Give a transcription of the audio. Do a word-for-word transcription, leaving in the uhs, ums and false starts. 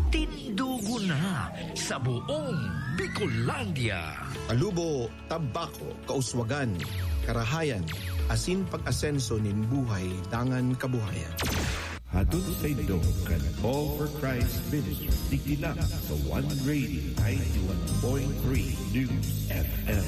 Tindugo na sa buong Bicolandia. Alubo, tabako, kauswagan, karahayan, asin pag-asenso nin buhay, dangan kabuhayan. Hatun sa Indo, kan All for Christ Ministry, tigilang sa One Radio ninety-one point three News F M.